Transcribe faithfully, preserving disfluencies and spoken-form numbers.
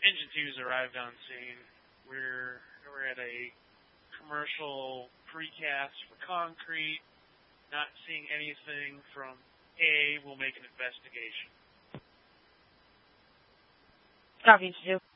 Engine two's arrived on scene. We're we're at a commercial precast for concrete. Not seeing anything from A. We'll make an investigation. Copy, Stu.